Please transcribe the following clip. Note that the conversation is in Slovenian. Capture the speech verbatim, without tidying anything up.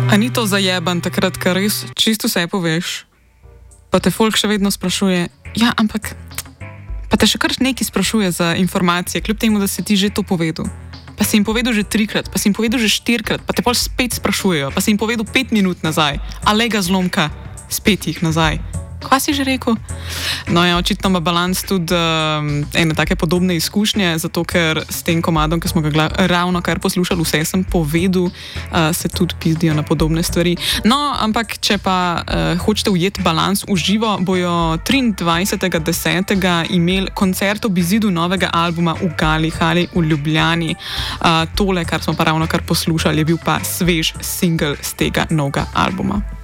A ni to zajeban takrat, kar res čisto vse poveš? Pa te folk še vedno sprašuje, ja, ampak pa te še kar nekaj sprašuje za informacije, kljub temu, da si ti že to povedal. Pa si jim povedal že trikrat, pa si jim povedal že štirikrat, pa te pol spet sprašujejo, pa si jim povedal pet minut nazaj, a lega zlomka, spet jih nazaj. Kva si že rekel? No ja, očitno ima Balans tudi um, ene take podobne izkušnje, zato ker s tem komadom, ki smo ga gla, ravno kar poslušali, vse sem povedal, uh, se tudi pizdijo na podobne stvari. No, ampak če pa uh, hočete ujeti Balans v živo, bojo triindvajsetega desetega imeli koncert ob izidu novega albuma v Gali hali v Ljubljani. Uh, tole, kar smo pa ravno kar poslušali, je bil pa svež single z tega novega albuma.